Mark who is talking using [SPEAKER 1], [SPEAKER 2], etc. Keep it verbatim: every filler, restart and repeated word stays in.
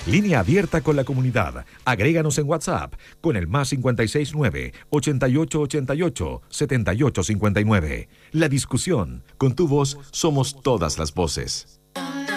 [SPEAKER 1] Línea abierta con la comunidad. Agréganos en WhatsApp con el más cinco seis nueve, ocho ocho ocho ocho, siete ocho cinco nueve. La discusión. Con tu voz somos todas las voces.